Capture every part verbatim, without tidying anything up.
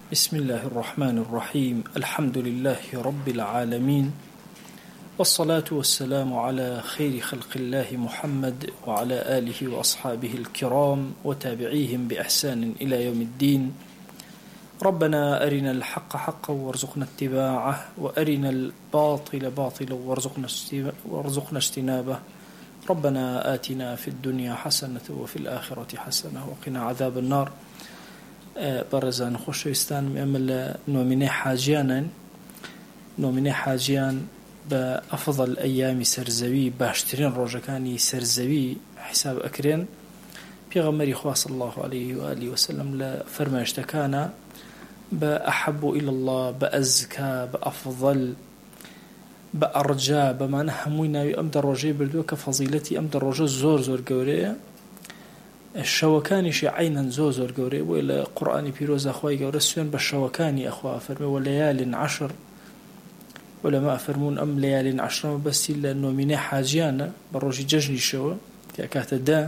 بسم الله الرحمن الرحيم الحمد لله رب العالمين والصلاة والسلام على خير خلق الله محمد وعلى آله وأصحابه الكرام وتابعيهم بإحسان إلى يوم الدين. ربنا أرنا الحق حقا وارزقنا اتباعه وأرنا الباطل باطلا وارزقنا اجتنابه. ربنا آتنا في الدنيا حسنة وفي الآخرة حسنة وقنا عذاب النار. بەڕێزان خۆشەویستان ئێمە لە نۆمینەی حاجیانن نۆمینەی حاجیان بە ئەفضل ئەیامی سەرزەوی باشترین ڕۆژەکانی سەرزەوی حساب ئەکرێن. پێغەمبەری خوا صلی الله عليه وآله وسلم لە فەرمایشتەکانە بە ئەحەب إلى الله بە ئەزکا بە ئەفضل بە ئەڕجا بەمانە هەمووی ناوی ئەم دە ڕۆژەی بردووە کە فەزیلەتی ئەم دە ڕۆژە زۆر زۆر گەورەیە. شەوەکانیشی عینەن زۆر زۆر گەورەیە بۆیە لە قورئانی پیرۆزە خوای گەورە سوێن بە شەوەکانی ئەخوا فەرمێ وەلەیالین عەشر. وەلەما فەرموون ئەم لەیالین عەشرەمە بەستی لە نۆمینەی حاجیانە بە ڕۆژی جەژنیشەوە کە کاتە دا.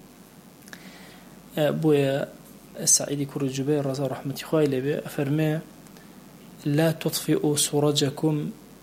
بۆیە سعیدی کوڕی جوبەیر ڕەزا و ڕەحمەتی خوای لێبێ فەرمێ لا تطفئوا سورجكم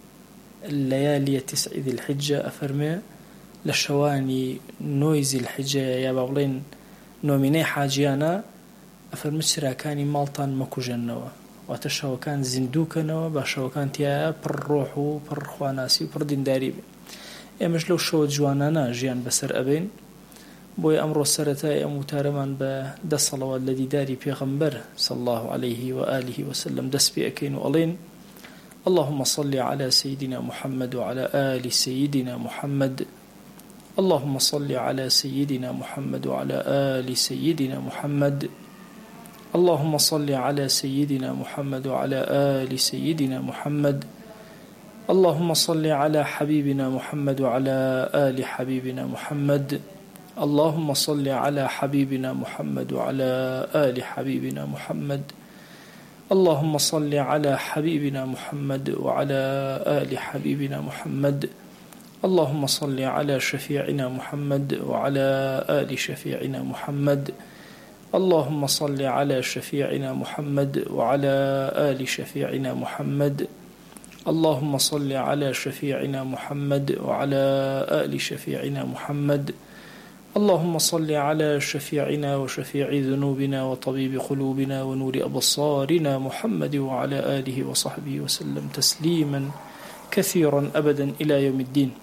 ليالي تسع ذي الحجة. أفرمي لشواني نويزي الحجة يا بابلين نۆمینەی حاجیانە ئەفەرمێ چراکانی ماڵتان مەکوژێنەوە واتە شەوەکان زیندووکەنەوە بە شەوەکان تایە پڕ ڕۆح و پڕ خواناسی و پڕ دینداری بێ. ئێمەش لەو شەوە جوانانە ژیان بەسەر ئەبین. بۆیە ئەمڕۆ سەرەتای ئەم وتارەمان بە دە سەڵەوات لە دیداری پێغەمبەر صلی الله عليه وآله وسلم دەست پێ ئەکەین و ئەڵێن اللهم صل على سيدنا محمد وعلى آل سيدنا محمد. اللهم صل على سيدنا محمد وعلى آل سيدنا محمد. اللهم صل على سيدنا محمد وعلى آل سيدنا محمد. اللهم صل على حبيبنا محمد وعلى آل حبيبنا محمد. اللهم صل على حبيبنا محمد وعلى آل حبيبنا محمد. اللهم صل على حبيبنا محمد وعلى آل حبيبنا محمد. اللهم صل على شفيعنا محمد وعلى آل شفيعنا محمد. اللهم صل على شفيعنا محمد وعلى آل شفيعنا محمد. اللهم صل على شفيعنا محمد وعلى آل شفيعنا محمد. اللهم صل على شفيعنا وشفيع ذنوبنا وطبيب قلوبنا ونور أبصارنا محمد وعلى آله وصحبه وسلم تسليما كثيرا أبدا إلى يوم الدين.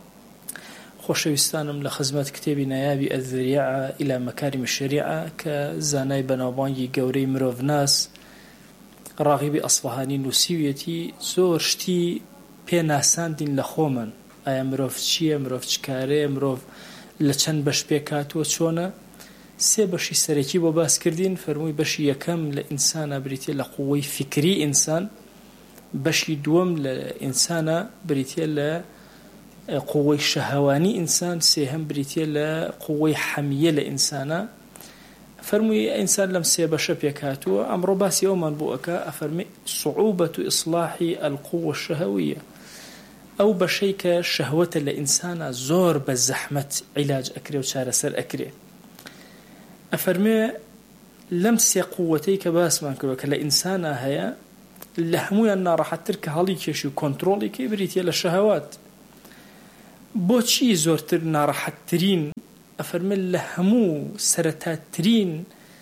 خۆشەویستانم لە خزمەت کتێبی نایابی ئەذریعە إلى مەکارم الشەریعە کە زانای بەناوبانگی گەورەی مرۆڤناس ڕاغیبی ئەسفەهانی نووسیویەتی زۆر شتی پێناساندین لە خۆمان. ئایا مرۆڤ چییە، مرۆڤ چ کارەیە، مرۆڤ لە چەند بەش پێکاتوە چۆنە. سێ بەشی سەرەکی بۆ باس کردین. فەرمووی بەشی یەکەم لە ئینسانە بریتێ لە قووەی فکری ئینسان. بەشی دووەم لە ئینسانە بریتێ لە قووەی شەهەوانی ئینسان. سێهەم بریتێ لە قووەی حەمیە لە ئینسانە. فەرمووی ئینسان لەم سێ بەشە پێکاتووە. ئەمڕۆ باسی ئەومان بۆ ئەکا ئەفەرمێ صعوبەت ئیصلاحی القووە الشەهەویە. ئەو بەشەی کە شەهوەتە لە ئینسانە زۆر بە زەحمەت عیلاج ئەکرێ و چارەسەر ئەکرێ. ئەفەرمێ لەم سێ قووەتەی کە باسمان کردووە کە لە ئینسانە هەیە لە هەمویان ناڕەحەتتر کە هەڵی کێشی و کۆنتڕۆڵی کەی بریتێ لە شەهەوات. بۆچی زۆرتر ناڕەحەتترین؟ ئەفەرمێ لە هەموو سەرەتاترین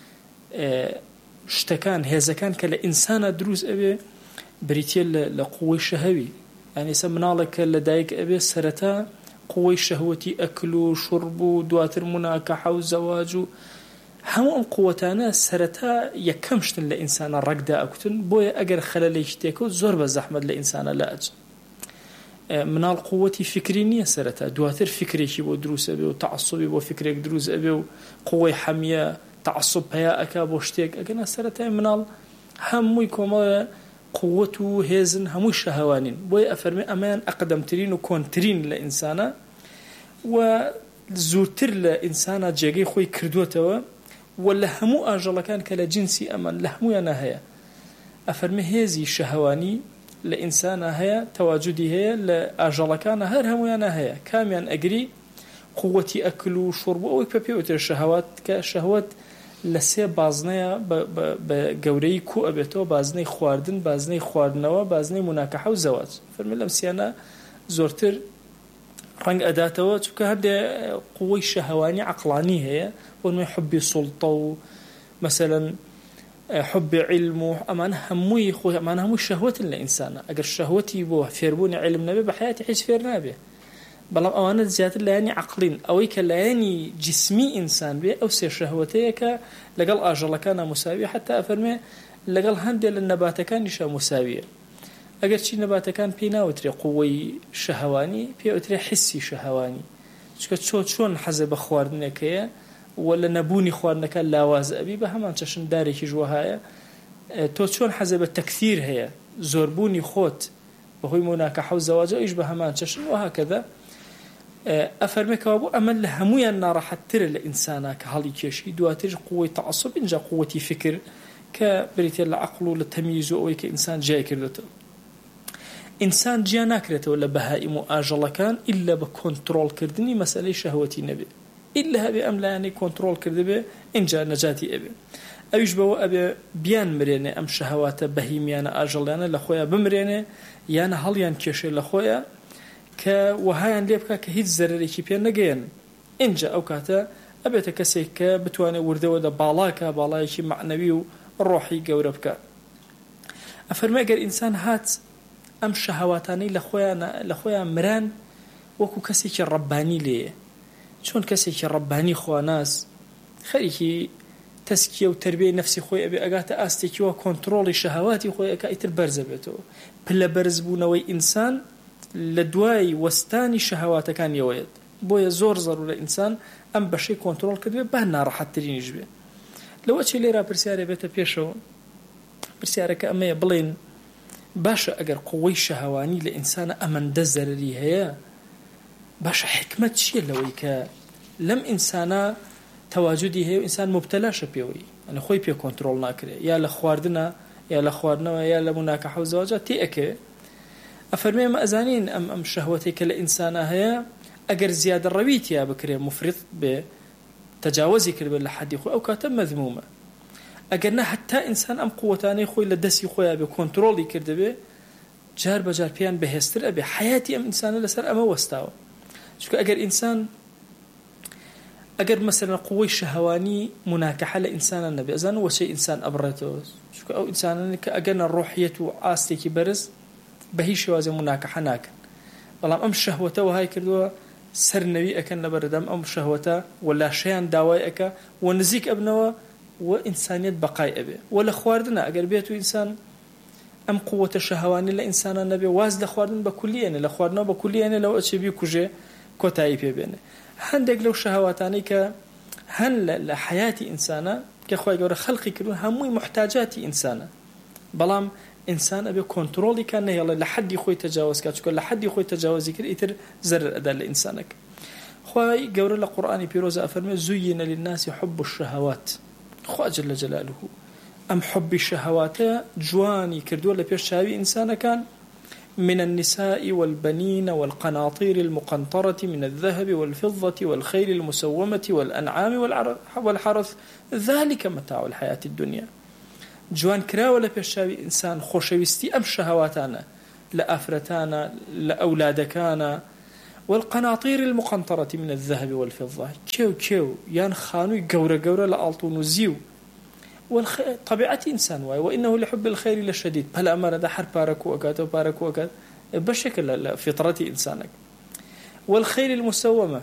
شتەکان هێزەکان کە لە ئینسانە دروست ئەبێ بریتێ لە قووەی شەهەوی. یعنی سە مناڵێکە لە دایک ئەبێ سەرەتا قووەی شەهوەتی ئەکل و شورب و دواتر مناکەحە و زەواج و هەموو ئەم قووەتانە سەرەتا یەکەم شتن لە ئینسانە ڕەگدا ئەکوتن. بۆیە ئەگەر خەلەلێکی تێکەوت زۆر بە زەحمەت لە ئینسانە لا ئەچ. مناڵ قووەتی فکری نییە سەرەتا، دواتر فکرێکی بۆ دروست ئەبێ و تەعەسسوبی بۆ فکرێک دروست ئەبێ و قووەی حەمیە تەعەسسوب پەیا ئەکا بۆ شتێک. ئەگەنا سەرەتای مناڵ هەمووی کۆمەڵە قووەت و هێزن هەمووی شەهەوانین. بۆیە ئەفەرمێ ئەمەیان ئەقدەمترین و کۆنترین لە ئینسانە و زووتر لە ئینسانە جێگەی خۆی کردووەتەوە و لە هەموو ئاژەڵەکان کە لە جنسی ئەمەن لە هەمویانە هەیە. ئەفەرمێ هێزی شەهەوانی لە ئینسانە هەیە، تەواجودی هەیە، لە ئاژەڵەکانە هەر هەمویانە هەیە. کامیان ئەگری قووەتی ئەکل و شورب ئەوەی پێ پێوترە شەهەوات کە شەهوەت لسه بازنه ب جوري كو أبيته بازنه خواردن بازنه خواردنوا بازنه مناكحة وزواج فرملهم سيانا زورتر رنگ أداته چونکە هەندێ قوەی شەهەوانی عقلانی هەیە بۆ حبی سڵتە و مثلا حب علم و ئەمان هەمووی خۆ ئەمان هەموو شەهوەتن لە ئینسانە ئەگەر شەهوەتی بۆ فێربوونی علم نەبێ بە حیاتی هیچ فێر نابێ بەڵام ئەوانە زیاتر لایەنی عقلین ئەوەی کە لایەنی جسمی ئینسان بێ ئەو سێ شەهوەتەیە کە لەگەڵ ئاژەڵەکانە مساویە حتا ئەفەرمێ لەگەڵ هەندێک لە نەباتەکانیشە مساویە ئەگەر چی نەباتەکان پێی ناوترێ قوەی شەهەوانی پێی ئەوترێ حسی شەهەوانی چونکە چۆ چۆن حەزە بە خواردنەکەیە ولا نبوني خواردنەکە لاواز ئەبی بە هەمان چەشندارێکی ژوە هەیە تۆ چۆن حەزە بە تەکثیر هەیە زۆربوونی خۆت بەهۆی مناکەحە و زەواجە ئەویش بە هەمان چەشن وهەکەدا ئەفەرمێکەوە بۆ ئەمە لە هەمویان ناڕەحەتترە لە ئینسانە کە هەڵی کێشی دواتر قوەی تەعەسوب اینجا قوەتی فکر کە بریتێ لە عەقڵ و لە تەمیز و ئەوەی کە ئینسان جیای کردێتەوە ئینسان جیا ناکرێتەوە لە بەهائیم و ئاژەڵەکان ئیلا بە کۆنتڕۆڵکردنی مەسەلەی شەهوەتی نەبێ إلا هبي أم لا يعني كنترول كردبه إنجا نجاتي أبي أيش بو أبي بيان مرينة أم شهوات بهيميانا أجليانا لخويا بمرينة يانا هليان كيشي لخويا ك وهايان ليبكا كهيد زرري كي بيان نجين إنجا أو كاتا أبي تكسيك بتواني وردو دا بالاكا بالايكي معنوي روحي قوربكا أفرمي أجر إنسان هات أم شهواتاني لخويا لخويا مران وكو كسيك الرباني ليه چون کەسێکی ڕەبانی خواناس خەریکی تەسکیە و تربیەی نەفسی خۆی ئەبێ ئەگاتە ئاستێکیوە کۆنتڕۆڵی شەهەواتی خۆی ئەکا ئیتر بەرزە بێتەوە پلە بەرزبوونەوەی ئینسان لە دوای وەستانی شەهەواتەکانیەوەیەت بۆیە زۆر زەرورە ئینسان ئەم بەشەی کۆنتڕۆڵ کردبێ با ناڕەحەتترینیش بێ لەوە چی لێرا پرسیارێ بێتە پێشەوە پرسیارەکە ئەمەیە بڵێن باشە ئەگەر قوەی شەهەوانی لە ئینسانە ئەمەندە زەرری هەیە باش حكمة شيء لوي ك لم إنسانا تواجدي هي إنسان مبتلى شبيوي أنا خوي بيه كنترول ناكره يا لخواردنا يا لخواردنا يا لمناكحة وزواجات تيأكل أفرمي ما أزانين أم أم شهوتك الإنسان هي أجر زيادة الرويت يا بكري مفرط بتجاوزي كرب لحد يخو أو كاتم مذمومة أجرنا حتى إنسان أم قوتاني خوي لدسي خويا بكنترول يكرده جار بجار بيان بهستر أبي حياتي أم إنسان لسر أما وستاو شو أجر إنسان أجر مثلا قوي شهواني مناكحة لإنسان النبي أزان وشيء إنسان أبرته شو أو إنسان كأجرنا الروحية وعاستي كبرز بهيش وازي مناكحة ناكن والله أم شهوته وهاي كردوا سر النبي أكن لبردم أم شهوته ولا شيء دواي أكا ونزيك أبنوا وإنسانية بقاء أبي ولا خواردنا أجر بيته إنسان أم قوة الشهواني لإنسان النبي واز لخواردن بكلية لخواردنا بكلية لو أشبيه كوجه كوتاي بينه هندق لو شهواتاني ك هن لحياتي إنسانة كخوي جور خلقي كلون هموي محتاجاتي إنسانة بلام إنسان أبي كنترولي كان يلا لحد يخوي تجاوز كاتشكل لحد يخوي تجاوز يكر يتر زر أداء لإنسانك خوي جور القرآن بيروز أفرمي زين للناس حب الشهوات خوا جل جلاله أم حب الشهوات جواني كردوا لبيرشاوي إنسان كان من النساء والبنين والقناطير المقنطرة من الذهب والفضة والخيل المسومة والأنعام والحرث ذلك متاع الحياة الدنيا جوان كرا ولا بيشاوي إنسان خوشويستي أم شهواتانا لأفرتانا لأولادكانا والقناطير المقنطرة من الذهب والفضة كيو كيو يان خانو قورة قورة لألطون وزيو والخ... طبيعة إنسان واي وإنه لحب الخير لشديد بلا أمر ده حر باركو أكاد وباركو أكاد بشكل فطرة إنسانك والخير المسومة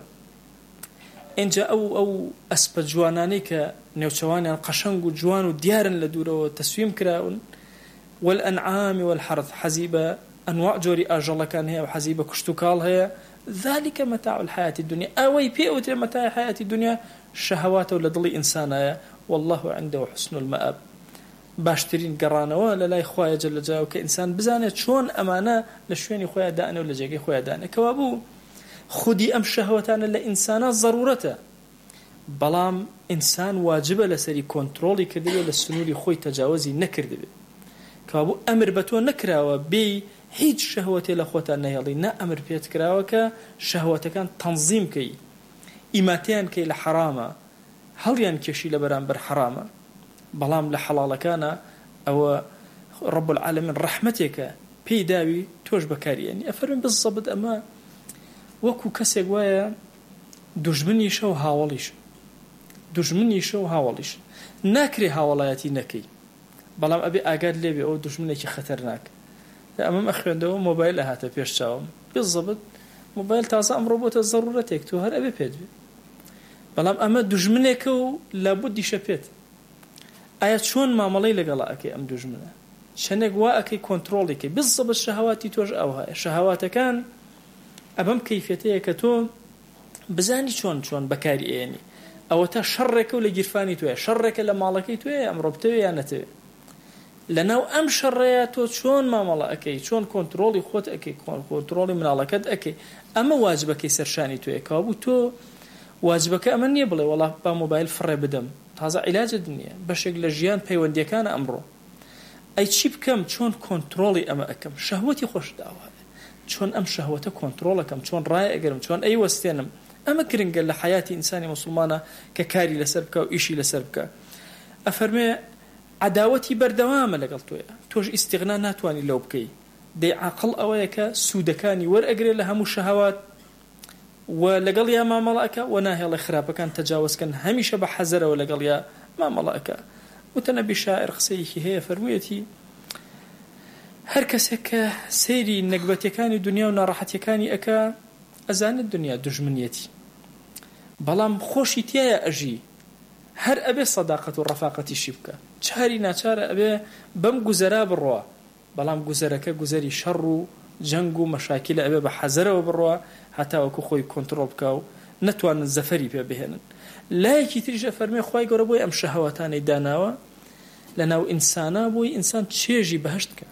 إن جاء أو أو أسبت جوانانيك نيوشواني قشنق جوان وديارا لدورة وتسويم كراون والأنعام والحرث حزيبة أنواع جوري أجل كان هي وحزيبة كشتوكال هي ذلك متاع الحياة الدنيا أوي بيئة متاع الحياة الدنيا شهواته لضلي إنسانا والله عنده حسن المآب باشترين قرانا ولا لا إخوة جل جلاله كإنسان بزانة شون أمانة لشوين إخوة دانه ولا جاي إخوة دانه كوابو خدي أم شهوتان لإنسان ضرورته بلام إنسان واجبة لسري كنترولي كردبه للسنولي خوي تجاوزي نكردبه كوابو أمر بتو نكراوه بي هيج شهوتي لأخوتان نهيالي نا أمر بيت كراوه كشهوته كان تنظيم كي إيماتين كي لحرامه هەڵیان کێشی لە بەرامبەر حرامە بەڵام لە حەڵاڵەکانە ئەوە رب العالمین ڕەحمەتێکە پێی داوی تۆش بەکاریێنی ئەفەرمێ بالضەبط ئەمە وەکو کەسێک وایە دوژمنیشە و هاوڵیش دوژمنیشە و هاوڵیش ناکرێ هاوڵایەتی نەکەی بەڵام ئەبێ ئاگاد لێبێ ئەو دوژمنێکی خەتەرناک ئەمەم ئەخوێندەوە مۆبایل لە هاتە پێش چاوم بالضەبط مۆبایل تازە ئەمڕۆ بۆتە زەڕورەتێک تۆ هەر ئەبێ پێت بێ بەڵام ئەمە دوژمنێکە و لابودیشە پێت ئایا چۆن مامەڵەی لەگەڵا ئەکەی ئەم دوژمنە شەنێک وا ئەەکەی کۆنتڕۆڵێکی بالضەبط شەهەواتی تۆش ئەو هەیە شەهەواتەکان ئەبەم کەیفێتەیە کە تۆ بزانی چۆن چۆن بەکاری ئێنی ئەوە تا شەڕێکە و لە گیرفانی توێ شەڕێکە لە ماڵەکەی توێ ئەمڕۆ بتەوێ یان نەتەوێ لەناو ئەم شەڕەیە تۆ چۆن مامەڵە ئەەکەی چۆن کۆنتڕۆڵی خۆت ئەەکەی کۆنتڕۆڵی مناڵەکەت ئەەکەی ئەمە واجبەکەی سەرشانی توێ کابوو تۆ واجبەکە ئەمە نییە بڵێ وەڵا با مۆبایل فڕێ بدەم تازە عیلاجت نییە بەشێک لە ژیان پەیوەندیەکانە ئەمڕۆ ئەی چی بکەم چۆن کۆنتڕۆڵی ئەمە ئەەکەم شەهوەتی خۆش داوایە چۆن ئەم شەهوەتە کۆنتڕۆڵەکەم چۆن ڕای ئەگەرم چۆن ئەی وەستێنم ئەمە گرنگە لە حیاتی ئینسانی مسلمانە کە کاری لەسەر بکە و ئیشی لەسەر بکە ئەفەرمێ عداوەتی بەردەوامە لەگەڵ تۆیە تۆش ئیستیغنا ناتوانانی لەو بکەی دەی عاقڵ ئەوەیە کە سوودەکانی وەرئەگرێ لە هەموو شەهەوات و لەگەڵ یا مامەڵەکە و ناهێڵە خراپەکان تەجاوزکەن هەمیشە بە حەزەرەوە لەگەڵ یا مامەڵەکە وتەنەبی شاعر قسەیەکی هەیە فەرموویەتی هەر کەسێک کە سەیری نەکبەتیەکانی دنیا و ناڕەحەتیەکانی ئەکا ئەزانێت دنیا دوژمنیەتی بەڵام خۆشی تایە ئەژی هەر ئەبێ سەداقەت و ڕەفاقەتیشی بکە چاری ناچارە ئەبێ بەم گوزەرا بڕۆە بەڵام گوزەرەکە گوزەری شەڕ و جەنگ و مەشاکیلە ئەبێ بە حەزەرەوە بڕۆە هەتاوەکو خۆی کۆنتڕۆڵ بکە و نەتوانن زەفەری پێ بهێنن لایەکی تریشە فەرمێ خوای گەورە بۆی ئەم شەهەوەتانەی داناوە لەناو ئینسانە بۆی ئینسان چێژی بەهشت بکە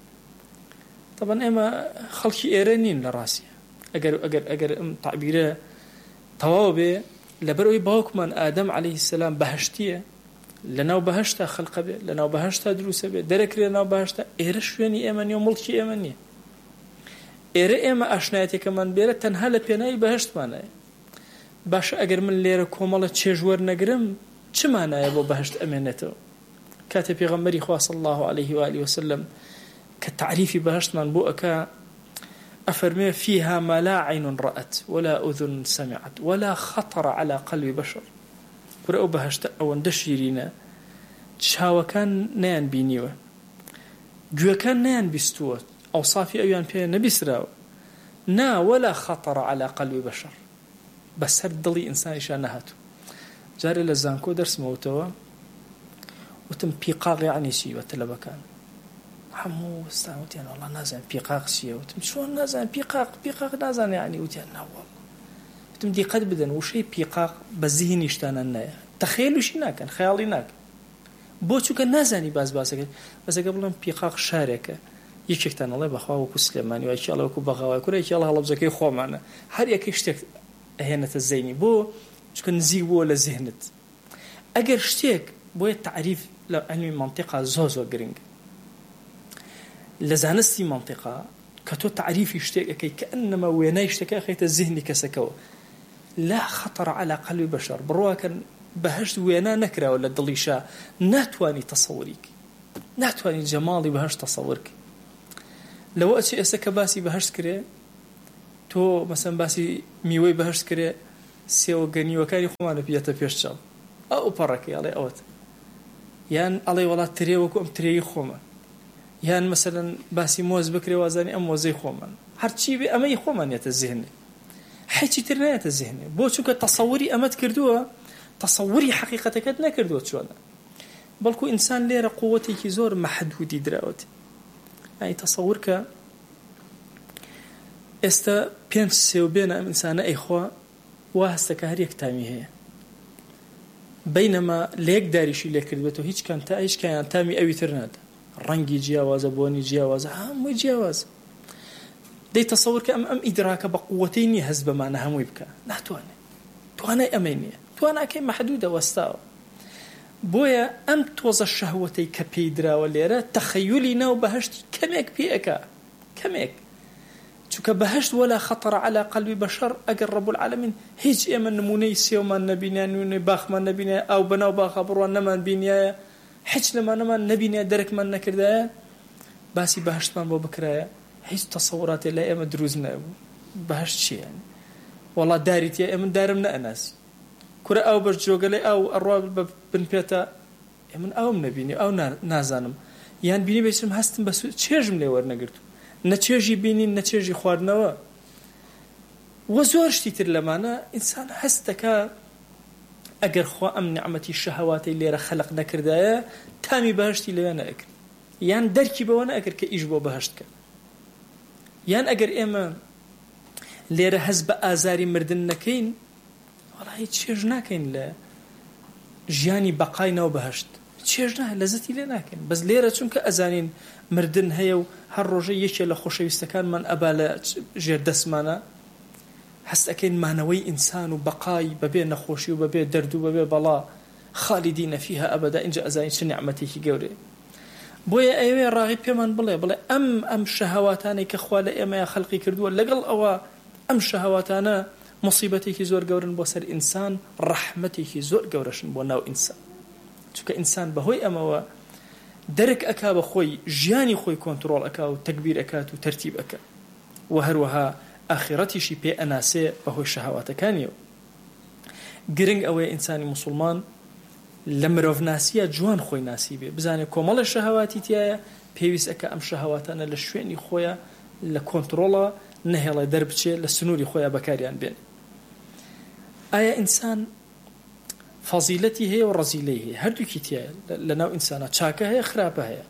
طبعا ئێمە خەڵکی ئێرە نین لە ڕاستیە ئەگەر ئەگەر ئەگەر ئەم تعبیرە تەواو بێ لەبەرەوەی باوکمان ئادەم عەلەیهی سەلام بەهشتیە لەناو بەهشتا خەڵقە بێ لەناو بەهشتا دروسە بێ دەرەکرێ لەناو بەهشتا ئێرە شوێنی ئێمە نیە و مڵکی ئێمە نییە ئێرە ئێمە ئاشنایەتێکەمان بێرە تەنها لە پێناوی بەهشتمانایە باشە ئەگەر من لێرە کۆمەڵە چێژوەر نەگرم چمانایە بۆ بەهشت ئەمێنێتەوە کاتێ پێغەمبەری خوا صلی الله عليه و آله وسلم کە تعریفی بەهشتمان بۆ ئەکا أفرمي فيها ما لا عين رأت ولا أذن سمعت ولا خطر على قلب بشر ورأو بهشت أو اندشيرين شاوة كان نيان بينيوه جوا كان نيان بيستوه أو صافي أيان فيها نبيسراو نا ولا خطر على قلب بشر بس هردلي إنسان شانهاته جاري لزانكو درس موتوا وتم بيقاغ يعني شي وتلبكان حمو استعمت يعني والله نازل بيقاق شيء وتم شلون نازل بيقاق بيقاق نازل يعني وتم والله وتم دي قد بدن وشيء بيقاق بذهن يشتان النايا تخيلوا شي ناكن خيالي ناك بوچو كان نازني باز باز بس قبلهم بيقاق شاركه يكشتان الله بخوا وكو سليماني وان شاء الله وكو بغاوي كل ان شاء الله الله بزكي خو معنا هر يكشتك هنا الزيني بو شكون نزيق بو ولا ذهنت اگر شتيك بو تعريف علمي منطقه زوزو جرينج لزانستي منطقة كتو تعريف يشتكي كأنما وينا يشتكي أخيت الذهن كسكو لا خطر على قلب بشر بروا كان بهشت وينا نكرة ولا دليشة ناتواني تصوريك ناتواني جمالي بهشت تصورك لو أشي أسك باسي بهشت كري تو مثلا باسي ميوي بهشت كري سيو غني وكاري خوانا بياتا بيشتغل أو بركي علي أوت يعني علي والله تري وكو أم تري خوما يعني مثلا باسي موز بكري وازاني أم وزي خومن هرچی به أمي خومن يتزهني حيث ترنا يتزهني بوشو كتصوري أمت كردوها تصوري حقيقتك ما كردوها شو أنا بلكو إنسان ليه قوتي كزور محدودي دراوتي يعني تصورك استا بينس وبين إنسان أي خوا وهستك هريك تامي هي بينما ليك داريشي ليك كردوته هيك كان تايش كان تامي أوي ترناد رنگي جیاوازه بوني جیاوازه هم جیاواز دي تصور كأم أم إدراك بقوتين هزب ما نهم ويبكى نحتواني توانا أمينية توانا كي محدودة واستاو بويا أم توز الشهوتي كبيدرا والليرة تخيلي ناو بهشت كميك بيئكا كميك چونکە بەهشت ولا خطر على قلب بشر ئەگەر رب العالمین هیچ ئێمە نمونەی سێومان نەبینیان نمونەی باخمان نەبینیە ئەو بەناو باخە بڕوان نەمان بینیایە هیچ لەمانەمان نەبینیە دەرەکمان نەکردایە باسی بەهشتمان بۆ بکرایە هیچ تەسەوڕاتێ لای ئێمە دروست نەبوو بەهشت چییە وەڵا داریتیە ئێمە دارم نەئەناسی کورە ئەو بەش جۆگەلەی ئەو ئەڕوا بن پێتە من ئەوم نەبینی ئەو نازانم یان بینی بێچم هەستم بە چێژم لێ وەرنەگرت نە چێژی بینین نە چێژی خواردنەوە وە زۆر شتی تر لەمانە ئینسان هەست دەکا ئەگەر خوا ئەم نیعمەتی شەهەواتی لێرە خەلق نەکردایە تامی بەهشتی لەوێ نەئەکرد یان دەرکی بەوە نەئەکرد کە ئیش بۆ بەهشتکە یان ئەگەر ئێمە لێرە هەز بە ئازاری مردن نەکەین وەڵای چێژ ناکەین لە ژیانی بەقای ناو بەهشت چێژ ناکەین لەزەتی لێ ناکەین بەس لێرە چونکە ئەزانین مردن هەیە و هەر ڕۆژە یەکێ لە خۆشەویستەکانمان ئەبا لە ژێردەسمانە هەست ئەکەین مانەوەی ئینسان و بەقای بەبێ نەخۆشی و بەبێ دەرد و بەبێ بەڵا خالدینە فیها ئەبەدا اینجا ئەزانین چ نیعمەتێکی گەورەیە بۆیە ئەوێ ڕاغی پێمان بڵێ بڵێ ئەم ئەم شەهەواتانەی کە خوا لە ئێمەیە خەڵقی کردووە لەگەڵ ئەوە ئەم شەهەواتانە مصیبەتێکی زۆر گەورن بۆ سەر ئینسان ڕەحمەتێکی زۆر گەورەشن بۆ ناو ئینسان چونکە ئینسان بەهۆی ئەمەوە دەرک ئەکا بە خۆی ژیانی خۆی کۆنتڕۆڵ ئەکا و تەکبیر ئەکات و تەرتیب ئەکا و هەروەها ئاخرەتیشی پێ ئەناسێ بەهۆی شەهەواتەکانیەوە گرنگ ئەوەیە ئینسانی موسڵمان لە مرۆڤناسیە جوان خۆی ناسی بێ بزانێت کۆمەڵە شەهەواتی تایە پێویست ئەکە ئەم شەهەواتانە لە شوێنی خۆیە لە کۆنتڕۆڵە نەهێڵێ دەربچێ لە سنووری خۆیان بەکاریان بێن ئایا ئینسان فەزیلەتی هەیە و ڕەزیلەی هەیە هەردووکی تایە لە ناو ئینسانە چاکە هەیە خراپە هەیە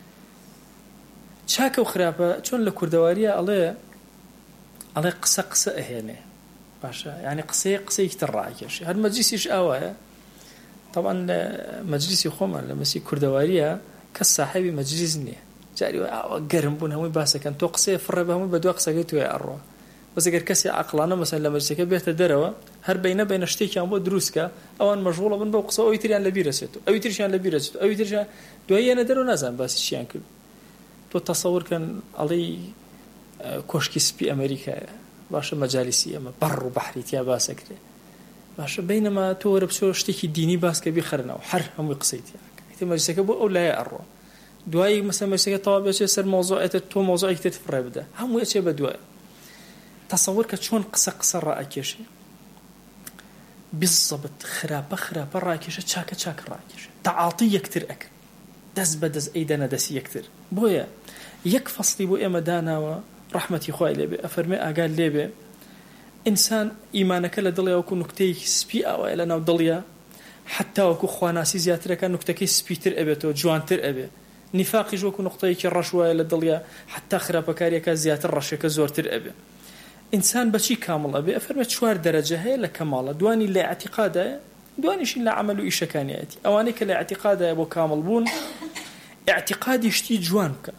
چاکە و خراپە چۆن لە کوردەواریە ئەڵێ ئەڵێ قسە قسە ئەهێنێ باشە یعنی قسەیە قسەیەکی تر ڕائکێشێ هەر مەجلیسیش ئاوایە طبعا لە مەجلیسی خۆمان لە مەسی کوردەواریە کەس ساحەبی مەجلیس نییە جاری ئەوە گەرم بوون هەمووی باسەکەن تۆ قسەیە فڕێ بە هەمووی بە دوای قسەکەی توێ ئەڕۆ بەس ئەگەر کەسی عەقڵانە مەسەن لە مەجلیسەکە بێتە دەرەوە هەر بەینە بەینە شتێکیان بۆ دروستکە ئەوان مەشغوڵە بن بەو قسە ئەوی تریان لەبیرەچێتەوە ئەوی تریشیان لەبیرەچێتەوە ئەوی تریشیان دوای یەنە دەرەوە نازان باسی چیان کرد تۆ تەسەوورکەن ئەڵێی کۆشکی سپی ئەمریکایە باشە مەجالیسی ئەمە بەڕ و بەحری تیا باسەکرێ باشە بەینەما تۆ وەرە بچۆ شتێکی دینی باسکە بیخەرنەوە هەر هەمووی قسەی تیا مەجلیسەکە بۆ ئەو لایە ئەڕۆ دوای مەسەڵەن مەجلیسەکە تەواو بێت سەر مۆزوعێتە تۆ مۆزوعێکی تر فڕێ بدە هەمووی ئەچێ بە دوای تەسەوور کە چۆن قسە قسە ڕائکێشێ بالضبط خراپە خراپە ڕاکێشە چاکە چاکە ڕاکێشە تەعاڵی یەکتر ئەکرد دەست بە دەست ئەیدەنە دەستی یەکتر بۆیە یەک فەسڵی بۆ ئێمە داناوە ڕەحمەتی خوای لێبێ ئەفەرمێ ئاگال لێبێ ئینسان ئیمانەکە لە دڵی وەکو نوکتەیەکی سپی ئاوایە لە ناو دڵیە حتا وەکو خواناسی زیاترەکە نوکتەکەی سپیتر ئەبێتەوە جوانتر ئەبێ نیفاقیش وەکو نوقتەیەکی ڕەش وایە لە دڵیە حتا خراپەکاریەکە زیاتر ڕەشەکە زۆرتر ئەبێ ئینسان بەچی کامڵ ئەبێ ئەفەرمێ چوار دەرەجە هەیە لە کەماڵە دوانی لە ئەعتیقادایە دوانیشی لە عەمەل و ئیشەکانیەتی ئەوانەی کە لە ئەعتیقادایە بۆ کامڵ بوون ئەعتیقادی شتی جوان بکە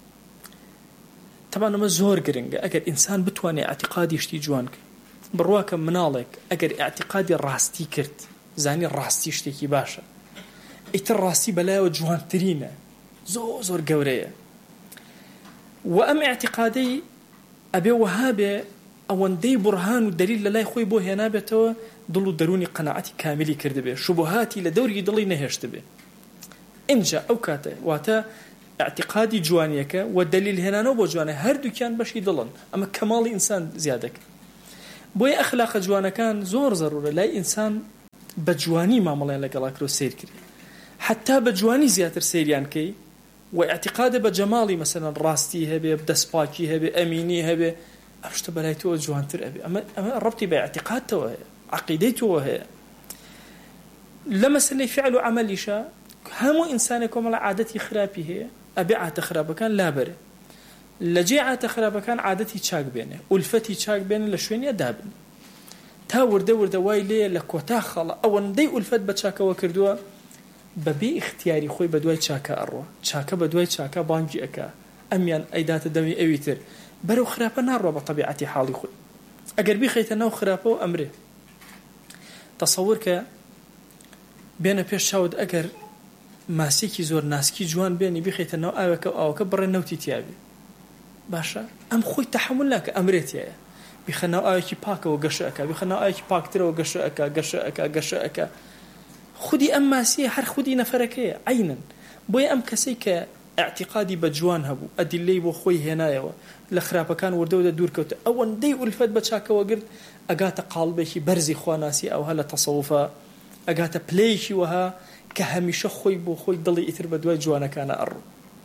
طبعا ئەمە زۆر گرنگە ئەگەر ئینسان بتوانێت ئەعتیقادی شتی جوان بکە بڕواکە مناڵێک ئەگەر ئەعتیقادی ڕاستی کرد زانی ڕاستی شتێکی باشە ئیتر ڕاستی بەلایەوە جوانترینە زۆر زۆر گەورەیە و ئەم ئەعتیقادەی ئەبێ وەهابێ ئەوەندەی بورهان و دلیل لە لای خۆی بۆ هێنابێتەوە دڵ و دەرونی قەناعەتی کاملی کردبێ شوبهاتی لە دەوری دڵی نەهێشت بێ اینجا ئەو کاتە واتە اعتقادی جوانیەکە و دلیل هێنانەوە بۆ جوانە هەردووکیان بەشی دڵن ئەمە کەماڵی ئینسان زیادەکە بۆیە ئەخلاقە جوانەکان زۆر زەرورە لای ئینسان بە جوانی مامەڵیان لەگەڵاکرۆ سیر کردی حتا بە جوانی زیاتر سیریان کەی و اعتقاد بە جەماڵی مەسەلەن ڕاستی هەبێ دەستپاکی هەبێ ئەمینی هەبێ ئەم شتە بەلای تۆ جوانتر ئەبێ ئەمە ئەمە ڕەبتی بە اعتقادتەوە هەیە عەقیدەی تۆ هەیە لە مەسەلەی فعل و عەمەلیشە هەموو ئینسانێک کۆمەڵە عادەتی خراپی هەیە ئەبێ عادەتە خراپەکان لابەرێ لەجێ عادەتە خراپەکان عادەتی چاک بێنێ ئولفەتی چاک بێنێ لە شوێنیە دابن تا وردە وردە وای لێ لە کۆتا خەڵە ئەوەندەی ئولفەت بە چاکەوە کردووە بەبێ اختیاری خۆی بە دوای چاکە ئەڕۆ چاکە بە دوای چاکە بانگی ئەکا ئەمیان ئەیداتە دەمی ئەوی تر بەرەو خراپە ناڕۆ بە طەبیعەتی حاڵی خۆی ئەگەر بیخەیتە ناو خراپەوە ئەمرێ تەسەوور کە بێنە پێش چاوت ئەگەر ماسێکی زۆر ناسکی جوان بێنی بیخەیتە ناو ئاوەکە و ئاوەکە بڕێ نەوتی تیابێ باشە ئەم خۆی تەحمل ناکە ئەمرێتیە بخەناو ئاوێکی پاکەوە گەشەکە بخەناو ئاوێکی پاکترەوە گەشەکە گەشەکە گەشەکە خودی ئەم ماسیە هەر خودی نەفەرەکەیە عینن بۆیە ئەم کەسەی کە اعتقادی بە جوان هەبوو ئەدیلەی بۆ خۆی هێنایەوە لە خراپەکان وردەوە دوورکەوتە ئەوەندەی ئولفەت بە چاکەوە گرت ئەگاتە قاڵبێکی بەرزی خواناسی ئەو هە لە تەسەووفە ئەگاتە پلەیەکی وەها کە هەمیشە خۆی بۆ خۆی دڵی ئیتر بە دوای جوانەکانە ئەڕوو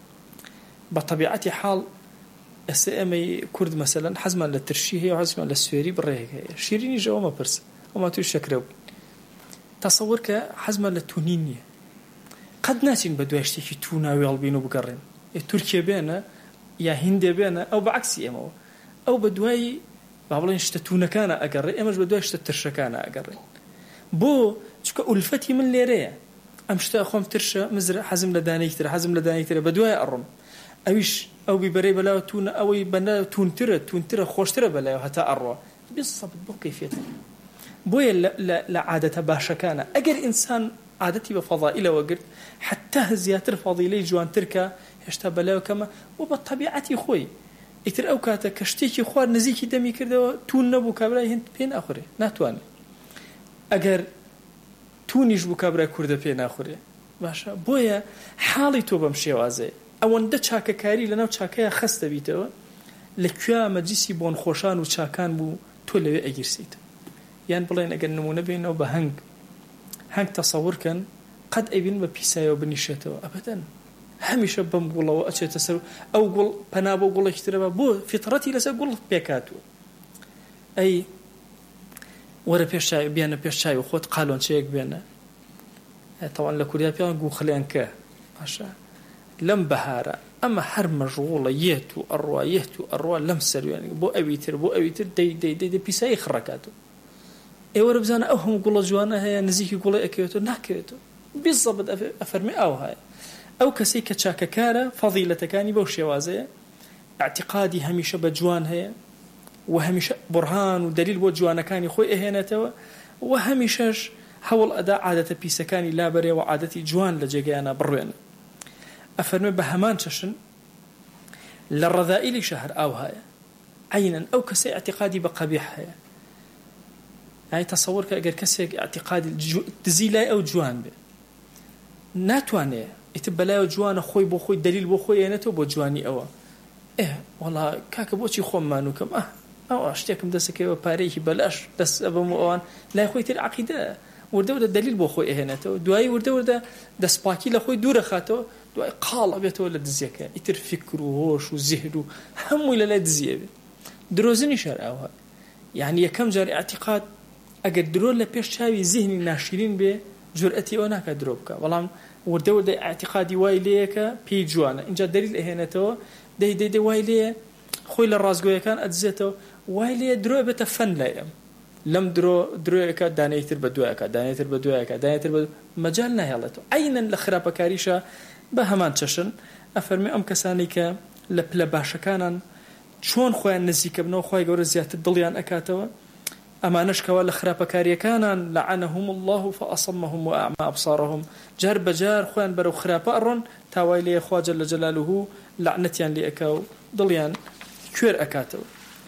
بە طەبیعەتی حاڵ ئێستا ئێمەی کورد مەسەلەن حەزمان لە ترشی هەیە و حەزمان لە سوێری بڕێک هەیە شیرینیش ئەوە مەپرس ئەوما توی شەکرە بوو تەسەوور کە حەزمان لە تونین نییە قەت ناچین بە دوای شتێکی تو ناوی هەڵبین و بگەڕێن تورکیە بێنە یا هیندێ بێنە ئەو بەعکسی ئێمەوە ئەو بە دوای با بڵێن شتە توونەکانە ئەگەڕێ ئێمەش بە دوای شتە ترشەکانە ئەگەڕێن بۆ چکە ئولفەتی من لێرەیە ئەم شتە خۆم ترشە مزر حەزم لە دانەیەکترە حەزم لە دانەیەکترە بە دوای ئەڕۆم ئەویش ئەو بیبەرەی بەلاوە تونە ئەوەی بەنە تونترە تونترە خۆشترە بەلایەوە هەتا ئەڕۆ بسەبت بۆ کەیفێتە بۆیە لە عادەتە باشەکانە ئەگەر ئینسان عادەتی بە فەضائیلەوە گرت حتا زیاتر فەضیلەی جوانتر کە هێشتا بەلایەوە کەمە و بە طەبیعەتی خۆی ئیتر ئەو کاتە کە شتێکی خوار نزیکی دەمی کردەوە تون نەبوو کابرای هێند پێ ناخورێ ناتوانێت ئەگەر تونیش بوو کابرای کوردە پێ ناخورێ باشە بۆیە حاڵی تۆ بەم شێوازەیە ئەوەندە چاکەکاری لەناو چاکەیە خەستە بیتەوە لەکوێ مەجلیسی بۆن خۆشان و چاکان بوو تۆ لەوێ ئەگیرسیت یان بڵێن ئەگەر نمونە بێنەوە بە هەنگ هەنگ تەسەوورکەن قەت ئەبین بە پیسایەوە بنیشێتەوە ئەبەدەن هەمیشە بەم گوڵەوە ئەچێتە سەر ئەو گوڵ پەنا بۆ گوڵێکی ترەوە بۆ فیتڕەتی لەسەر گوڵ پێکاتوە ئەی وەرە پێش چاوی بێنە پێش چاوی خۆت قالۆنچەیەک بێنە تەوان لە کوریا پێیان گوخلێنکە باشە لەم بەهارە ئەمە هەر مەژغوڵە یەت و ئەڕوا یەت و ئەڕوا لەم سەروێنی بۆ ئەوی تر بۆ ئەوی تر دەی دەی دەی دەی پیسایی خڕەکاتەوە ئێوەرە بزانە ئەو هەموو گوڵە جوانە هەیە نزیکی گوڵی ئەکەوێتەوە ناکەوێتەوە بیزەبت ئەفەرمی ئاو هەیە ئەو کەسەی کە چاکەکارە فەضیلەتەکانی بەو شێوازەیە اعتقادی هەمیشە بە جوان هەیە و هەمیشە بڕهان و دلیل بۆ جوانەکانی خۆی ئەهێنێتەوە و هەمیشەش هەوڵ ئەدا عادەتە پیسەکانی لابەرێ و عادەتی جوان لە جێگەیانە بڕوێنە ئەفەرمێ بە هەمان چەشن لە ڕەذائیلی شەهر ئاو هەیە عینەن ئەو کەسەی اعتقادی بە قەبیح هەیە ئای تەسەوور کە ئەگەر کەسێک اعتقادی دزی لای ئەو جوان بێ ناتوانێ ئیتر بەلایەوە جوانە خۆی بۆ خۆی دلیل بۆ خۆی هێنێتەوە بۆ جوانی ئەوە ئێ وەڵا کاکە بۆچی خۆم مانووکەم ئە ئەوە شتێکم دەسەکەوە پارەیەکی بەلاش دەست ئەبەم ئەوان لای خۆی تر عەقیدە وردە وردە دلیل بۆ خۆی ئەهێنێتەوە دوایی وردە وردە دەستپاکی لە خۆی دوورە خاتەوە دوای قاڵ ئەبێتەوە لە دزیەکە ئیتر فکر و هۆش و زیهر و هەمووی لە لای دزیە بێت درۆزنی شەر ئەوە یعنی یەکەم جار اعتقاد ئەگەر درۆ لە پێش چاوی زیهنی ناشرین بێ جورئەتی ئەوە ناکات درۆ بکە بەڵام وردە وردە اعتقادی وای لێیەکە پێی جوانە اینجا دلیل ئەهێنێتەوە دەی دەی دەی وای لێ خۆی لە ڕازگۆیەکان ئەدزێتەوە وای لێ درۆ بێتە فەن لای ئەم لەم درۆ درۆیەکە دانەیەتر بە دوایەکە دانەیەتر بە دوایەکە دانەیەتر بە مەجال ناهێڵێتەوە عینەن لە خراپەکاریشە بە هەمان چەشن ئەفەرمێ ئەم کەسانی کە لە پلە باشەکانان چۆن خۆیان نزیکە بنەوە خۆی گەورە زیاتر دڵیان ئەکاتەوە ئەمانەش کەوا لە خراپەکاریەکانان لعنهم الله فأصمهم وأعمى أبصارهم جار بجار خوان بەرەو خراپە ئەڕۆن تاوای لێ خوا جەل جەلالوه لعنەتیان لێ ئەکا و دڵیان کوێر ئەکاتەوە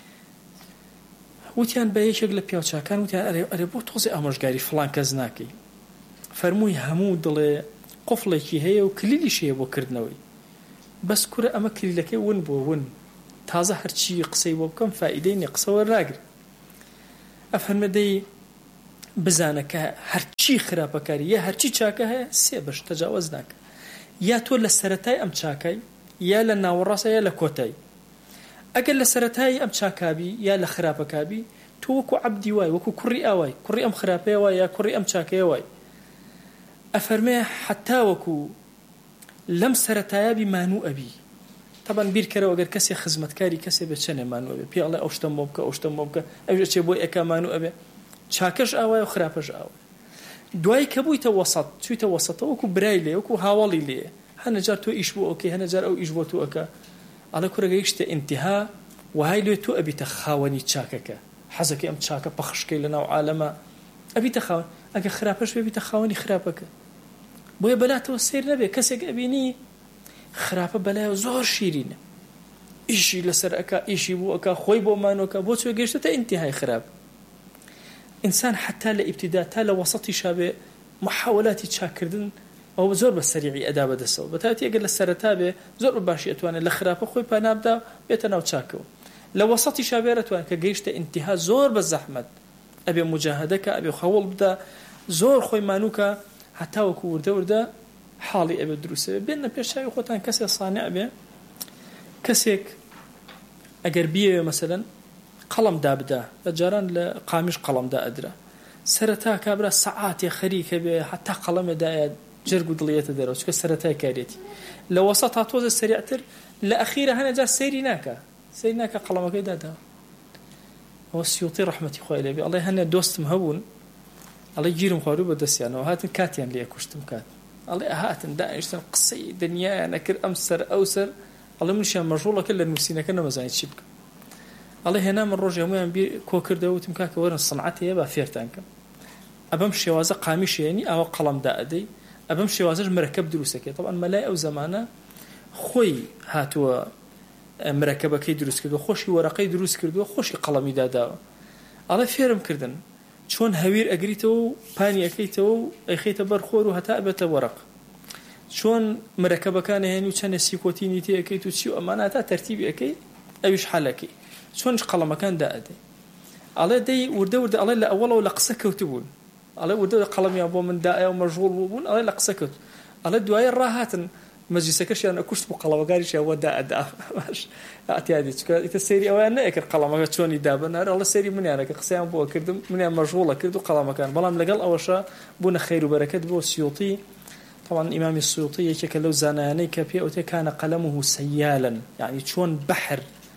وتیان بە یەکێک لە پیاوچاکان وتیان ئەرێ ئەرێ بۆ تۆزی ئامۆژگاری فڵان کەس ناکەی فەرمووی هەموو دڵێ قفڵێکی هەیە و کلیلیش هەیە بۆ کردنەوەی بەس کورە ئەمە کلیلەکەی ون بۆ ون تازە هەرچی قسەی بۆ بکەم فائیدەی نێ قسەوە ڕاگر ئەفەرمەدەی بزانە کە هەرچی خراپەکاری یا هەرچی چاکە هەیە سێ بەش تەجاوز ناکە یا تۆ لە سەرەتای ئەم چاکای یا لە ناوەڕاستە یا لە کۆتای ئەگەر لە سەرەتای ئەم چاکابی یا لە خراپەکابی تۆ وەکو عەبدی وای وەکو کوڕی ئاوای کوڕی ئەم خراپەیە وای یا کوڕی ئەم چاکەیە وای ئەفەرمێ حتا وەکو لەم سەرەتایابی مانوو ئەبی طبعا بیر کەرەوە ئەگەر کەسێ خزمەتکاری کەسێ بێ چەنێ مانوو ئەبێ پێڵێ ئەو شتەم بۆ بکە ئەو شتەم بۆ بکە ئەوژە چێ بۆی ئەکا مانوو ئەبێ چاکەش ئاوای و خراپەش ئاوای دوای کە بوویتە وەسەط چوویتە وەسەطەوە وەکو برای لێ وەکو هاوڵی لێ هەنەجار تۆ ئیش بۆ ئۆکەی هەنەجار ئەو ئیش بۆ تۆ ئەکا ئەڵێ کوڕەگەی شتە ئینتیها وهای لێ تۆ ئەبیتە خاوەنی چاکەکە حەزەکەی ئەم چاکە پەخشکەی لەناو عالەمە ئەبیتە خاوەن ئەگەر خراپەش بێ بیتە خاوەنی خراپەکە بۆیە بەلاتەوە سیر نەبێ کەسێک ئەبینی خراپە بەلایەوە زۆر شیرینە ئیشی لەسەر ئەکا ئیشی بوو ئەکا خۆی بۆ مانۆکە بۆ چۆ گەیشتە ئینتیهای خراپ. ئینسان حتا لە ئیبتیدا تا لە وەسەتی شابێ محاولاتی چاکردن ئەو زۆر بە سەریعی ئەدا بەدەستەوە، بەتایبەتی ئەگەر لە سەرەتا بێ زۆر بە باشی ئەتوانێت لە خراپە خۆی پانابدا بێتە ناو چاکەوە. لە وەسەتی شابێ ئەتوانێت کە گەیشتە ئینتیها زۆر بە زەحمەت ئەبێ مجاهدەکە ئەبێ خەوڵ بدە زۆر خۆی مانووکە حتا وەکو وردە وردە حاڵی ئەبێ دروستە بێنە پێشاوی خۆتان کەسێک سانع بێ کەسێک ئەگەر بیەوێ مەسەلەن قەڵەم دابدا بە جاران لە قامیش قەڵەمدا ئەدرا سەرەتا کابرا سەعاتێ خەریکە بێ حتا قەڵەمێدایە جرگ و دڵیەتە دەرەوە چکە سەرەتای کارێتی لە وەسەت تا تۆزە سەریعتر لە ئەخیرە هەنێجار سەیری ناکە سەیری ناکە قەڵەمەکەی دادا. ئەوە سیوطی ڕەحمەتی خوای لێبێ ئەڵێ هەنێ دۆستم هەبوون ئەڵێ گیرم خواردوو بە دەستیانەوە هاتن کاتیان لێ کوشتم کات ئەڵێ هاتن دانیشتن قسەی دنیایان ئەکرد ئەم سەر ئەو سەر ئەڵێ منیشیان مەژوڵەکە لە نووسینەکە نەمەزانی چی بکەم. ئەڵێ هێنا من ڕۆژێ هەموویان بیر کۆ کردەوە وتم کاکە وەرن سەنعەت هەیە با فێرتان کەم ئەبەم شێوازە قامیشێنی ئەوە قەڵەمدا ئەدەی ئەبەم شێوازەش مرەکەب دروستەکەی طبعا مەلای ئەو زەمانە خۆی هاتووە مرەکەبەکەی دروست کردو خۆشی وەرەقەی دروست کردووە خۆشی قەڵەمی داداوە. ئەڵێ فێرم کردن چۆن هەویر ئەگریتەوە و پانی ئەەکەیتەوە و ئەیخەیتە بەر خۆر و هەتا ئەبێتە وەرەق چۆن مرەکەبەکان هێنی و چەندە سیکۆتینی تێ ئەەکەیت و چی و ئەمانە تا تەرتیبی ئەەکەی ئەویش حەلەکەی چۆنش قەڵەمەکان دائەدەی. ئەڵێ دەی وردە وردە ئەڵێ لە ئەوەڵەوە لە قسە کەوتبوون ئەڵێ وردە قەڵەمیان بۆ من دائە و مەژغوڵ بوون ئەڵێ لە قسە کەوت ئەڵێ دوایە ڕاهاتن مەجلیسەکەشیان ئەکوشت و قەڵەوەگاریشیان وە دائەدا باش ئەتیادی چکە ئیتە سەیری ئەویان نەئەکرد قەڵەمەکە چۆنی دابنار ئەڵێ سەیری منیانەکە قسەیان بۆ کردم منیان مەژغوڵە کرد و قەڵەمەکان بەڵام لەگەڵ ئەوەشە بوونە خەیر و بەرەکەت بۆ سیوطی. طبعا إمام السيوطي يكك لو زاناني كبيا كان قلمه سيالا يعني شون بحر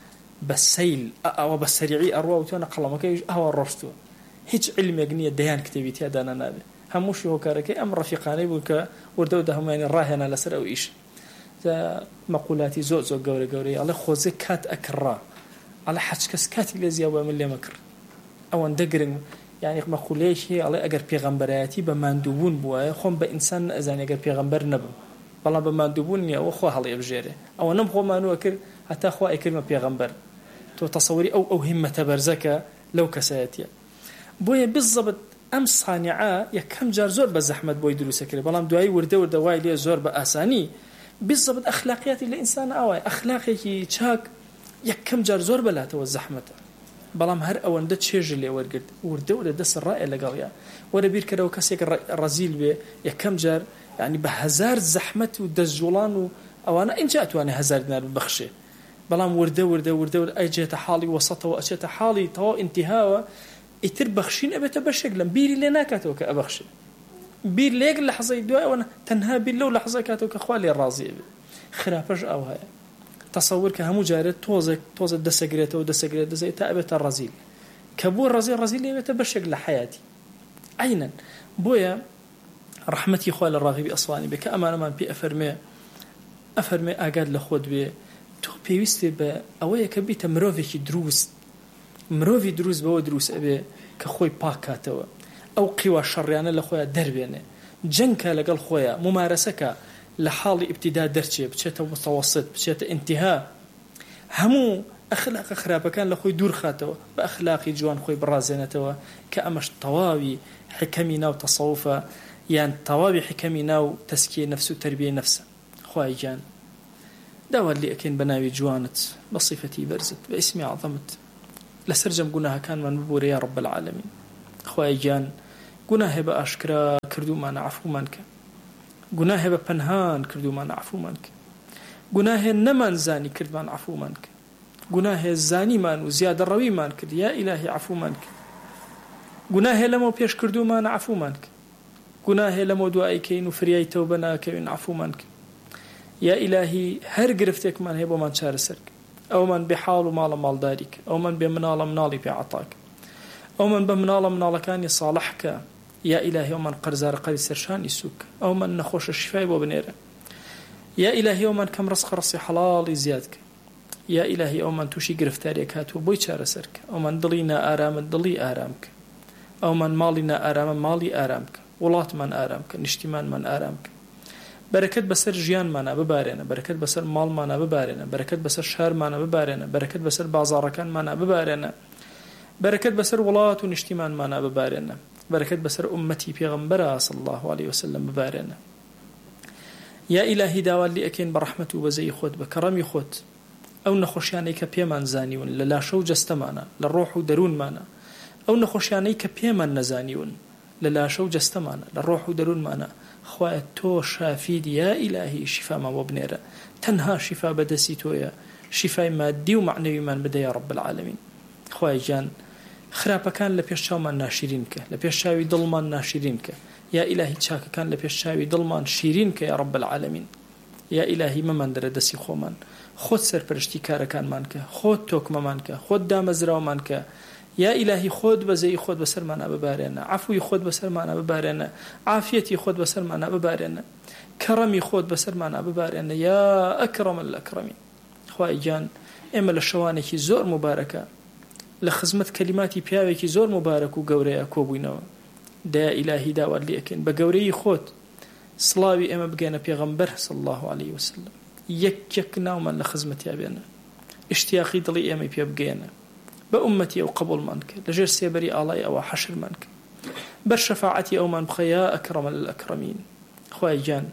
بالسيل أو بالسريعي أروى وتونا قلمك أهو الرشتو هيج علم يجني الديان كتبيتي هذا أنا نابي هموش هو كاركي أم رفيقاني بوك وردو ده هم يعني راهنا لسر أو إيش ذا مقولاتي زوج زوج جوري جوري على خوزي كات أكرا على حج كس كات لزيا ومن لي مكر أو ندقرن يعني مقوليش هي على أجر بيغمبراتي بمندوبون بوا خم بإنسان أزاني أجر بيغمبر نبم والله بمندوبون يا أخوه هلا يبجره أو نبغى ما نوكر حتى أخوه كلمة بيغمبر تو تصوري أو أو همة برزكة لو كساتيا بويا بالضبط أمس صانعاء يا كم جار زور بزحمة بوي دروسة كده بلام دواي ورده ورده واي ليه زور بأساني بالضبط أخلاقيات الإنسان أوي أخلاقي شاك يا كم جار زور بلا تو الزحمة بلام هر أوان ده تشيج اللي ورقد ورده ورده دس الرأي اللي قال يا ولا بير كده وكسيك الرزيل به يا كم جار يعني بهزار زحمة ودزجولان أو أنا إن جاءت وأنا هزار نار بخشة بلام ورده ورده ورده ورده أي جهة حالي وسطه وأجهة حالي تو انتهاء يتر بخشين أبي تبشكلم بيري لنا كاتوك أبخشة بير ليك لحظة دواء وأنا تنها بالله لحظة كاتوك أخوالي الراضي خرافج أو هاي تصور كهم جارد توزك توزك دسجرته ودسجرته زي تأبت الرزيل كبور رزيل رزيل يبي تبشك لحياتي عينا بويا رحمتي خوال الراغب أصواني بك أمان أمان بي أفرمي أفرمي أقاد لخود بي تو بيوستي با أويا كبيت مروفي دروس مروفي دروس بو دروس أبي كخوي باكاتوا أو قوى شريانة لخويا دربينه جنكا لقال خويا ممارسك لحالي ابتداء درجة بشيء متوسط بشيء انتهاء همو أخلاق خرابة كان لخوي دور خاتوا بأخلاقي جوان خوي برازينتوا كأمش طواوي حكمنا وتصوفا يعني طواوي حكمنا وتسكية نفسه وتربية نفسه خواي جان داوا اللي أكين بناوي جوانت بصفتي برزت باسمي عظمت لسرجم قناها كان من ببوري يا رب العالمين خواي جان قناها بأشكرا كردو ما نعفو منك قناها بپنهان كردو ما نعفو منك قناها نمان زاني كرد ما نعفو منك قناها الزاني مان وزيادة الروي مان كرد يا إلهي عفو منك قناها لمو بيش كردو ما نعفو منك قناها لمو دعائي كين وفرياي توبنا كين عفو منك يا إلهي هر قرفتك من هيبو من شار سرك أو من بحال ومال مال دارك أو من بمنال منالي بعطاك أو من بمنال منال كان يصالحك يا إلهي ومن قرزار قري سرشان يسوك أو من نخوش الشفاء وبنيره يا إلهي ومن كم رزق رصي حلال زيادك يا إلهي أو من توشي قرفتاريك هاتو بوي شار سرك أو من ضلينا آرام ضلي آرامك أو من مالنا آرام مالي آرامك ولات من آرامك نشتمان من آرامك بەرەکەت بەسەر ژیانمانە ببارێنە، بەرەکەت بەسەر ماڵمانە ببارێنە، بەرەکەت بەسەر شارمانە ببارێنە، بەرەکەت بەسەر بازاڕەکانمانە ببارێنە، بەرەکەت بەسەر وڵات و نیشتیمانمانە ببارێنە، بەرەکەت بەسەر ئومەتی پێغەمبەرە صلی الله عليه وسلم ببارێنە. یا ئیلاهی داوات لێ ئەکەین بە ڕەحمەت و بەزەی خۆت بە کەڕەمی خۆت ئەو نەخۆشیانەی کە پێمان زانیون لە لاشە و جەستەمانە لە ڕۆح و دەروونمانە، ئەو نەخۆشیانەی کە پێمان نەزانیون لە لاشە و جەستەمانە لە ڕۆح و دەروونمانە، خوایە تۆ شافید یا ئیلاهی شیفامان بۆ بنێرە، تەنها شیفا بەدەستی تۆیە، شیفای مادی و معنەویمان بدە یا رب العالمین. خوای گیان خراپەکان لە پێش چاومان ناشرین کە، لە پێش چاوی دڵمان ناشرین کە، یا ئیلاهی چاکەکان لە پێش چاوی دڵمان شیرین کە یا رب العالمین. یا ئیلاهی مەمان دەرە دەستی خۆمان، خۆت سەرپەرشتی کارەکانمان کە، خۆت تۆکمەمان کە، خۆت دامەزراومان کە، یا ئیلاهی خۆت بەزەی خۆت بەسەرمانە ببارێنە، عەفوی خۆت بەسەرمانە ببارێنە، عافیەتی خۆت بەسەرمانە ببارێنە، کەڕەمی خۆت بەسەرمانە ببارێنە یا ئەکرەم الئەکرەمین. خوای گیان ئێمە لە شەوانێکی زۆر مبارەکە لە خزمەت کەلیماتی پیاوێکی زۆر مبارەک و گەورەیە کۆبووینەوە. دەیا ئیلاهی داوات لێ ئەکەین بە گەورەی خۆت سڵاوی ئێمە بگەنە پێغەمبەر صلی الله عليه وسلم، یەک یەک ناومان لە خزمەتیا بێنە، اشتیاقی دڵی ئێمەی پێ بگەێنە، بە ئومەتی ئەو قبوڵمان کە، لەژێر سێبەری ئاڵای ئەوە حەشرمان کە، بەر شەفاعەتی ئەومان بخە یا ئەکرەم الئەکرەمین. خوای گیان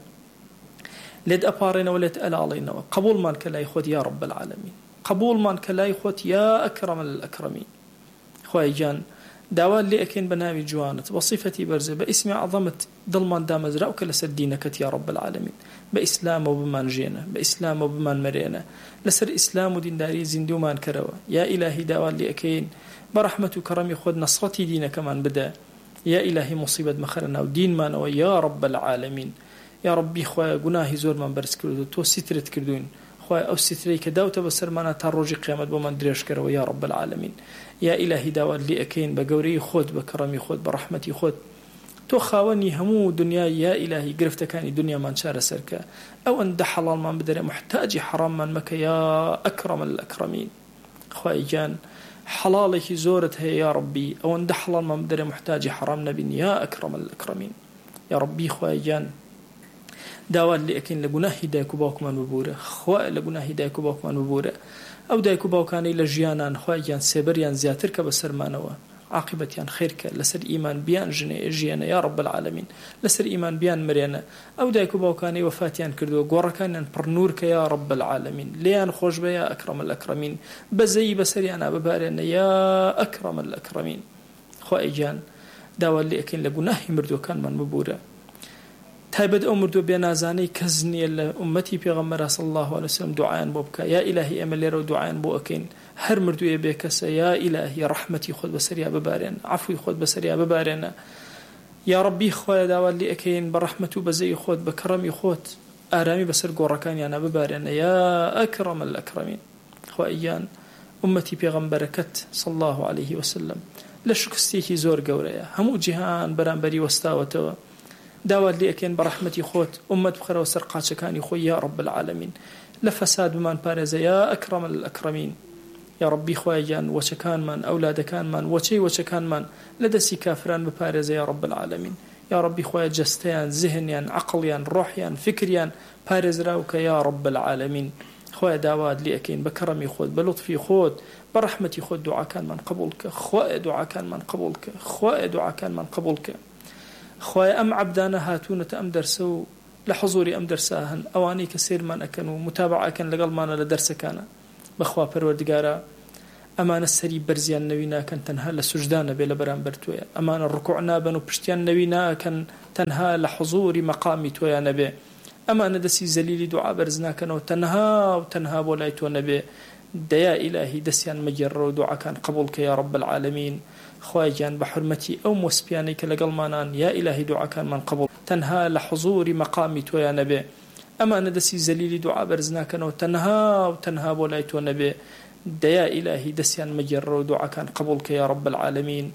لێت ئەپاڕێنەوە لێت ئەلاڵێنەوە، قبوڵمان کە لای خۆت یا رب العالمین، قبوڵمان کە لای خۆت یا ئەکرەم الئەکرەمین. خوای گیان داوات لێ ئەکەین بە ناوی جوانت بە صیفەتی بەرزە بە ئیسمی عەظەمت دڵمان دامەزراو کە لەسەر دینەکەت یا رب العالمین، بە ئیسلام و بمان ژێنە، بە ئیسلام و بمان مەرێنە، لەسەر ئیسلام و دینداری زیندومان کەرەوە. یا ئیلاهی داوات لێ ئەکەین بە ڕەحمەت و کەڕەمی خۆت نەسڕەتی دینەکەمان بدە، یا ئیلاهی مصیبەت مەخەرە ناو دینمانەوە یا رب العالمین. یا ربی خوایە گوناهی زۆرمان بەرز کردو، تۆ سیترت کردوین، خوای ئەو سیترەی کە داوتە بەسەرمانە تا ڕۆژی قیامەت بۆمان درێژکەرەوە یا رب العالمین. یا ئیلاهی داوات لێ ئەکەین بە گەورەی خۆت بە کەڕەمی خۆت بە ڕەحمەتی خۆت تۆ خاوەنی هەموو دنیای یا ئیلاهی گرفتەکانی دنیامان چارەسەرکە، ئەو ئەندە حەڵاڵمان بدەرێ محتاجی حەراممان مەکە یا ئەکرەم الئەکرەمین. خوای گیان حەڵاڵێکی زۆرت هەیە یا ربی، ئەو ئەندە حەڵاڵمان بدەرێ محتاجی حەرام نەبین یا ئەکرەم الئەکرەمین. یا ربی خوای گیان داوات لێ ئەکەین لە گوناهی دایک و باوکمان ببوورە، خوای لە گوناهی دایک و باوکمان ببوورە، ئەو دایک و باوکانەی لە ژیانان خوای گیان سێبەریان زیاتر کە بەسەرمانەوە، عاقبەتیان خێرکە، لەسەر ئیمان بیان ژنێ ژیانە یا رب العالمین، لەسەر ئیمان بیان مرێنە، ئەو دایک و باوکانەی وەفاتیان کردووە گۆڕەکانیان پڕ نور کە یا رب العالمین، لێیان خۆش بە یا ئەکرەم الئەکرەمین، بەزەی بەسەریانە ببارێنە یا ئەکرەم الئەکرەمین. خوای گیان داوات لێ ئەکەین لە گوناهی مردووەکانمان ببوورە، تایبەت ئەو مردووە بێنازانەی کەس نییە لە ئومەتی پێغەمبەر صلی الله عليه وسلم دوعایان بۆ بکە. یا ئیلاهی ئێمە لێرە دوعایان بۆ ئەکەین هەر مردوویە بێ کەسە، یا ئیلاهی ڕەحمەتی خۆت بەسەریا ببارێن، عەفوی خۆت بەسەریا ببارێنە. یا ربی خوایە داوات لێ ئەکەین بە ڕەحمەت و بەزەی خۆت بە کەڕەمی خۆت ئارامی بەسەر گۆڕەکانیانە ببارێنە یا ئەکرەم الئەکرەمین. خوای گیان ئومەتی پێغەمبەرەکەت صلی الله عليه وسلم لە شکستێکی زۆر گەورەیە، هەموو جیهان بەرامبەری وەستاوەتەوە، داوات لێ ئەکەین بە ڕەحمەتی خۆت ئومەت بخەرەوە سەر قاچەکانی خۆی یا رب العالمین، لە فەساد بمان پارێزە یا ئەکرەم الئەکرەمین. یا ربی خوای گیان وەچەکانمان ئەولادەکانمان وەچەی وەچەکانمان لە دەستی کافران بپارێزە یا رب العالمین. یا ربی خوای جەستەیان زیهنیان عەقڵیان ڕۆحیان فکریان پارێزراوکە یا رب العالمین. خوای داوات لێ ئەکەین بە کەڕەمی خۆت بە لوتفی خۆت بە ڕەحمەتی خۆت دوعاکانمان قبوڵ کە، خوای دوعاکانمان قبوڵ کە، خوای دوعاکانمان قبوڵ کە. خوای ئەم عەبدانە هاتوونەتە ئەم دەرسە و لە حضوری ئەم دەرسە هەن، ئەوانەی کە سیرمان ئەکەن و متابعەکەن لەگەڵمانە لە دەرسەکانە، بەخوا پەروەردگارە ئەمانە سەری بەرزیان نەوی ناکەن تەنها لە سوجدانە بێ لە بەرامبەر تۆیە، ئەمانە ڕکوع نابن و پشتیان نەوی ناکەن تەنها لە حضوری مەقامی تۆیان نەبێ، ئەمانە دەستی زەلیلی دوعا بەرز ناکەنەوە تەنها و تەنها بۆ لای تۆ نەبێ. دەیا ئیلاهی دەستیان مەگێڕەوە و دوعاکان قبوڵ کە یا رب العالمین. خوای گیان بە حورمەتی ئەو موسپیانەی کە لەگەڵمانان یا ئیلاهی دوعاکانمان قبوڵ تەنها لە حضوری مەقامی تۆیان نەبێ، ئەمانە دەستی زەلیلی دوعا بەرز ناکەنەوە تەنها و تەنها بۆ لای تۆ نەبێ. دەیا ئیلاهی دەستیان مەگێڕەوە و دوعاکان قبوڵ کە یا رب العالمین.